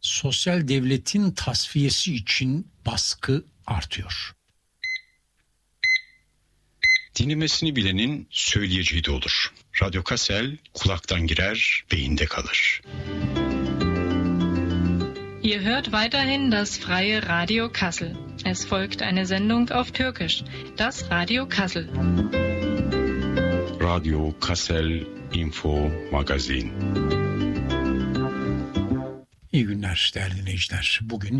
Sosyal devletin tasfiyesi için baskı artıyor. Dinlemesini bilenin söyleyeceği de olur. Radyo Kassel kulaktan girer, beyinde kalır. Ihr hört weiterhin das freie Radio Kassel. Es folgt eine Sendung auf Türkisch, das Radio Kassel. Radio Kassel Info Magazin. İyi günler değerli dinleyiciler. Bugün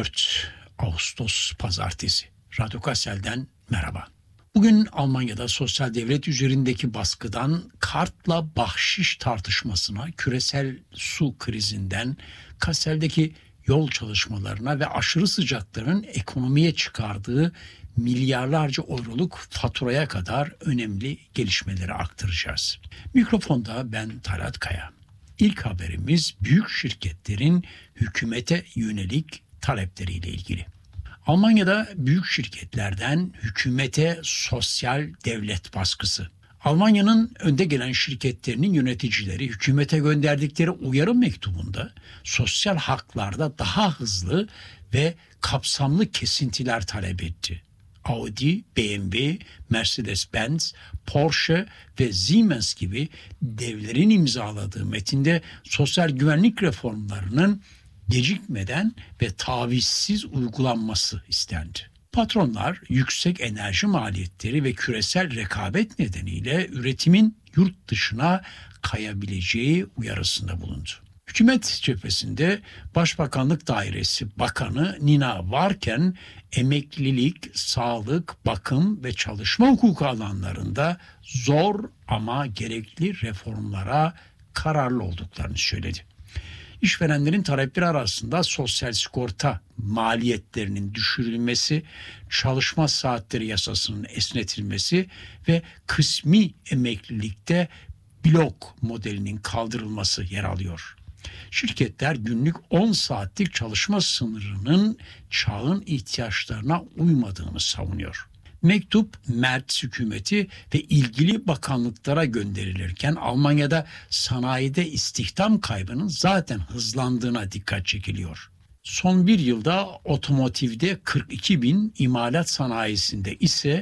24 Ağustos Pazartesi. Radyo Kassel'den merhaba. Bugün Almanya'da sosyal devlet üzerindeki baskıdan kartla bahşiş tartışmasına, küresel su krizinden, Kassel'deki yol çalışmalarına ve aşırı sıcakların ekonomiye çıkardığı milyarlarca euroluk faturaya kadar önemli gelişmeleri aktaracağız. Mikrofonda ben Talat Kaya. İlk haberimiz büyük şirketlerin hükümete yönelik talepleriyle ilgili. Almanya'da büyük şirketlerden hükümete sosyal devlet baskısı. Almanya'nın önde gelen şirketlerinin yöneticileri hükümete gönderdikleri uyarı mektubunda sosyal haklarda daha hızlı ve kapsamlı kesintiler talep etti. Audi, BMW, Mercedes-Benz, Porsche ve Siemens gibi devlerin imzaladığı metinde sosyal güvenlik reformlarının gecikmeden ve tavizsiz uygulanması istendi. Patronlar yüksek enerji maliyetleri ve küresel rekabet nedeniyle üretimin yurt dışına kayabileceği uyarısında bulundu. Hükümet cephesinde Başbakanlık Dairesi Bakanı Nina varken emeklilik, sağlık, bakım ve çalışma hukuku alanlarında zor ama gerekli reformlara kararlı olduklarını söyledi. İşverenlerin talepleri arasında sosyal sigorta maliyetlerinin düşürülmesi, çalışma saatleri yasasının esnetilmesi ve kısmi emeklilikte blok modelinin kaldırılması yer alıyor. Şirketler günlük 10 saatlik çalışma sınırının çağın ihtiyaçlarına uymadığını savunuyor. Mektup Merz hükümeti ve ilgili bakanlıklara gönderilirken Almanya'da sanayide istihdam kaybının zaten hızlandığına dikkat çekiliyor. Son bir yılda otomotivde 42 bin, imalat sanayisinde ise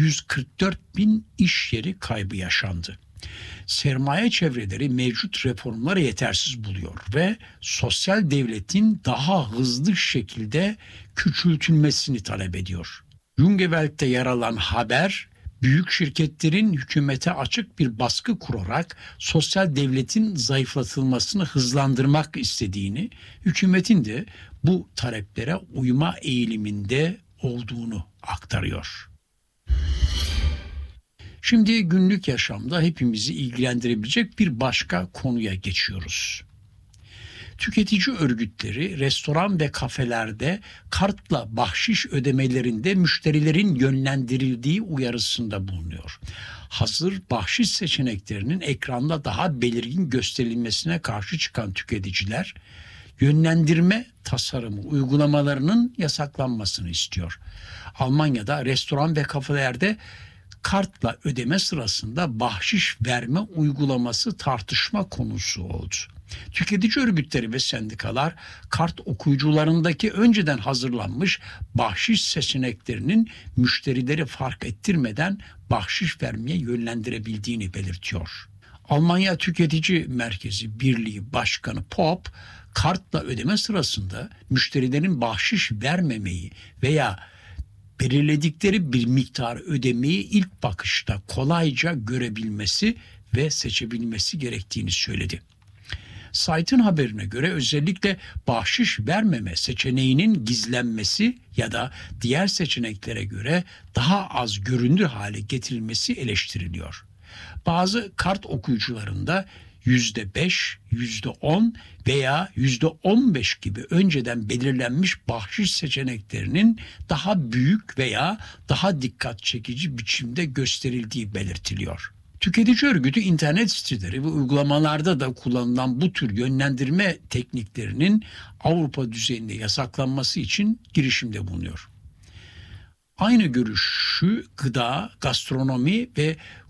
144 bin iş yeri kaybı yaşandı. Sermaye çevreleri mevcut reformları yetersiz buluyor ve sosyal devletin daha hızlı şekilde küçültülmesini talep ediyor. Junge Welt'te yer alan haber, büyük şirketlerin hükümete açık bir baskı kurarak sosyal devletin zayıflatılmasını hızlandırmak istediğini, hükümetin de bu taleplere uyma eğiliminde olduğunu aktarıyor. Şimdi günlük yaşamda hepimizi ilgilendirebilecek bir başka konuya geçiyoruz. Tüketici örgütleri restoran ve kafelerde kartla bahşiş ödemelerinde müşterilerin yönlendirildiği uyarısında bulunuyor. Hazır bahşiş seçeneklerinin ekranda daha belirgin gösterilmesine karşı çıkan tüketiciler, yönlendirme tasarımı uygulamalarının yasaklanmasını istiyor. Almanya'da restoran ve kafelerde kartla ödeme sırasında bahşiş verme uygulaması tartışma konusu oldu. Tüketici örgütleri ve sendikalar kart okuyucularındaki önceden hazırlanmış bahşiş seçeneklerinin müşterileri fark ettirmeden bahşiş vermeye yönlendirebildiğini belirtiyor. Almanya Tüketici Merkezi Birliği Başkanı Pop, kartla ödeme sırasında müşterilerin bahşiş vermemeyi veya belirledikleri bir miktar ödemeyi ilk bakışta kolayca görebilmesi ve seçebilmesi gerektiğini söyledi. Saytın haberine göre özellikle bahşiş vermeme seçeneğinin gizlenmesi ya da diğer seçeneklere göre daha az görünür hale getirilmesi eleştiriliyor. Bazı kart okuyucularında %5, %10 veya %15 gibi önceden belirlenmiş bahşiş seçeneklerinin daha büyük veya daha dikkat çekici biçimde gösterildiği belirtiliyor. Tüketici örgütü internet siteleri ve uygulamalarda da kullanılan bu tür yönlendirme tekniklerinin Avrupa düzeyinde yasaklanması için girişimde bulunuyor. Aynı görüşü gıda, gastronomi ve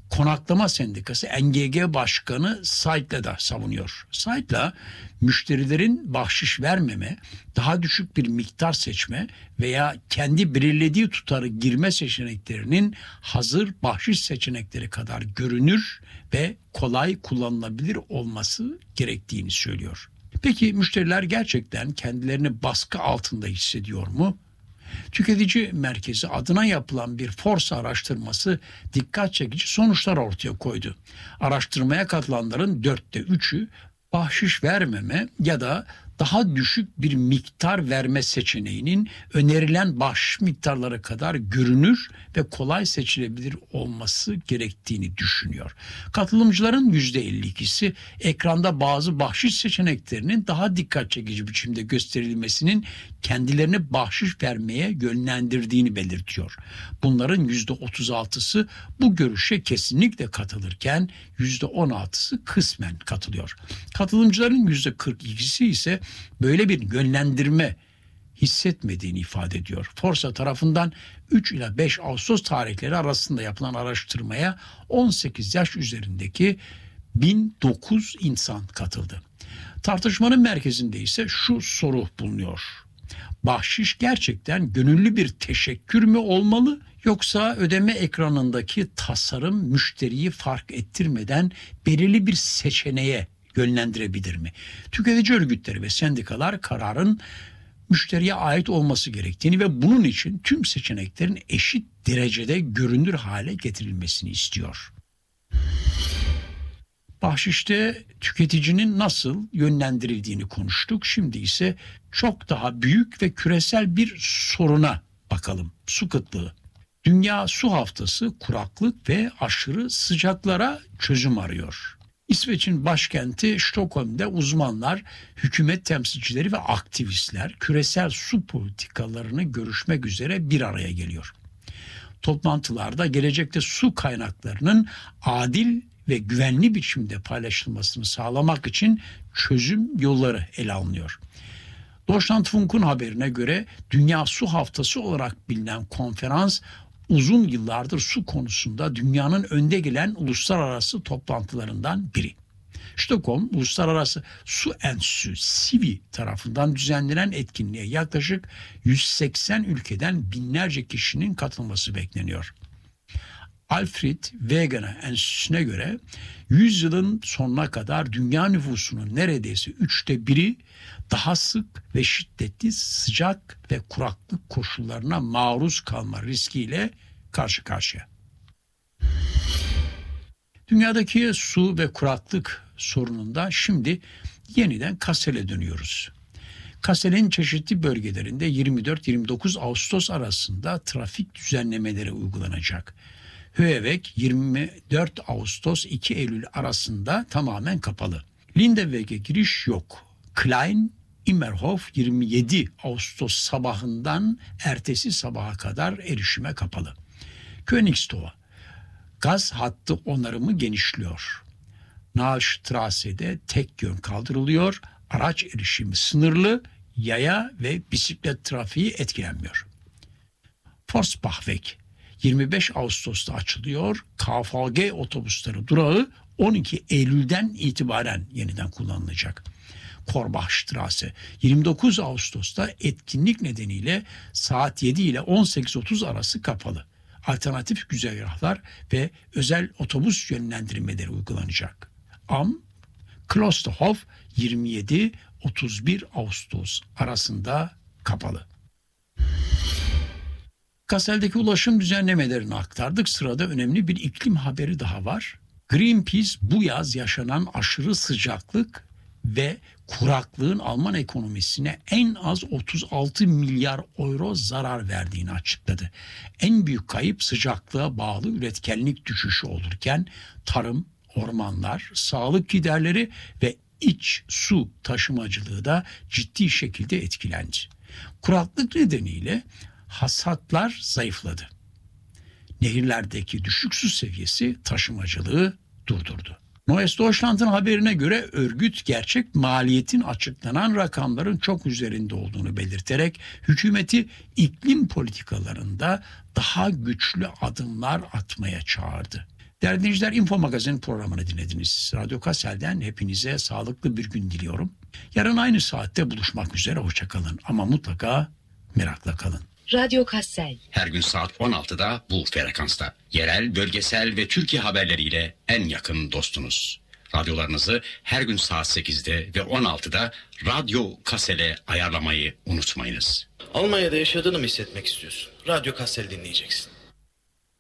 Konaklama Sendikası NGG Başkanı Said'le de savunuyor. Said'le müşterilerin bahşiş vermeme, daha düşük bir miktar seçme veya kendi belirlediği tutarı girme seçeneklerinin hazır bahşiş seçenekleri kadar görünür ve kolay kullanılabilir olması gerektiğini söylüyor. Peki müşteriler gerçekten kendilerini baskı altında hissediyor mu? Tüketici Merkezi adına yapılan bir Forsa araştırması dikkat çekici sonuçlar ortaya koydu. Araştırmaya katılanların 3'ü bahşiş vermeme ya da daha düşük bir miktar verme seçeneğinin önerilen bahşiş miktarları kadar görünür ve kolay seçilebilir olması gerektiğini düşünüyor. Katılımcıların %52'si ekranda bazı bahşiş seçeneklerinin daha dikkat çekici biçimde gösterilmesinin kendilerini bahşiş vermeye yönlendirdiğini belirtiyor. Bunların %36'sı bu görüşe kesinlikle katılırken %16'sı kısmen katılıyor. Katılımcıların %42'si ise böyle bir yönlendirme hissetmediğini ifade ediyor. Forsa tarafından 3 ila 5 Ağustos tarihleri arasında yapılan araştırmaya 18 yaş üzerindeki 1009 insan katıldı. Tartışmanın merkezinde ise şu soru bulunuyor. Bahşiş gerçekten gönüllü bir teşekkür mü olmalı, yoksa ödeme ekranındaki tasarım müşteriyi fark ettirmeden belirli bir seçeneğe yönlendirebilir mi? Tüketici örgütleri ve sendikalar kararın müşteriye ait olması gerektiğini ve bunun için tüm seçeneklerin eşit derecede görünür hale getirilmesini istiyor. Bahşişte tüketicinin nasıl yönlendirildiğini konuştuk. Şimdi ise çok daha büyük ve küresel bir soruna bakalım. Su kıtlığı. Dünya Su Haftası kuraklık ve aşırı sıcaklara çözüm arıyor. İsveç'in başkenti Stockholm'de uzmanlar, hükümet temsilcileri ve aktivistler küresel su politikalarını görüşmek üzere bir araya geliyor. Toplantılarda gelecekte su kaynaklarının adil ve güvenli biçimde paylaşılmasını sağlamak için çözüm yolları ele alınıyor. Deutschlandfunk'un haberine göre Dünya Su Haftası olarak bilinen konferans uzun yıllardır su konusunda dünyanın önde gelen uluslararası toplantılarından biri. Stockholm Uluslararası Su Enstitüsü SIVI tarafından düzenlenen etkinliğe yaklaşık 180 ülkeden binlerce kişinin katılması bekleniyor. Alfred Wegener Enstitüsü'ne göre 100 yılın sonuna kadar dünya nüfusunun neredeyse 1/3'ü daha sık ve şiddetli sıcak ve kuraklık koşullarına maruz kalma riskiyle karşı karşıya. Dünyadaki su ve kuraklık sorununda şimdi yeniden Kassel'e dönüyoruz. Kassel'in çeşitli bölgelerinde 24-29 Ağustos arasında trafik düzenlemeleri uygulanacak. Höevek 24 Ağustos 2 Eylül arasında tamamen kapalı. Lindeweg'e giriş yok. Klein Immerhof 27 Ağustos sabahından ertesi sabaha kadar erişime kapalı. Königstorf gaz hattı onarımı genişliyor. Nahstrasse'de tek yön kaldırılıyor. Araç erişimi sınırlı, yaya ve bisiklet trafiği etkilenmiyor. Forsbachweg 25 Ağustos'ta açılıyor. KVG otobüsleri durağı 12 Eylül'den itibaren yeniden kullanılacak. Korbachstrasse 29 Ağustos'ta etkinlik nedeniyle saat 7 ile 18.30 arası kapalı. Alternatif güzergahlar ve özel otobüs yönlendirmeleri uygulanacak. Klosterhof 27-31 Ağustos arasında kapalı. Kassel'deki ulaşım düzenlemelerini aktardık. Sırada önemli bir iklim haberi daha var. Greenpeace bu yaz yaşanan aşırı sıcaklık ve kuraklığın Alman ekonomisine en az 36 milyar euro zarar verdiğini açıkladı. En büyük kayıp sıcaklığa bağlı üretkenlik düşüşü olurken tarım, ormanlar, sağlık giderleri ve iç su taşımacılığı da ciddi şekilde etkilendi. Kuraklık nedeniyle hasatlar zayıfladı. Nehirlerdeki düşük su seviyesi taşımacılığı durdurdu. Neues Deutschland'ın haberine göre örgüt gerçek maliyetin açıklanan rakamların çok üzerinde olduğunu belirterek hükümeti iklim politikalarında daha güçlü adımlar atmaya çağırdı. Değerli dinleyiciler, Info Magazin programını dinlediniz. Radyo Kassel'den hepinize sağlıklı bir gün diliyorum. Yarın aynı saatte buluşmak üzere, hoşçakalın. Ama mutlaka merakla kalın. Radyo Kassel. Her gün saat 16'da bu frekansta. Yerel, bölgesel ve Türkiye haberleriyle en yakın dostunuz. Radyolarınızı her gün saat 8'de ve 16'da Radyo Kassel'e ayarlamayı unutmayınız. Almanya'da yaşadığını mı hissetmek istiyorsun? Radyo Kassel dinleyeceksin.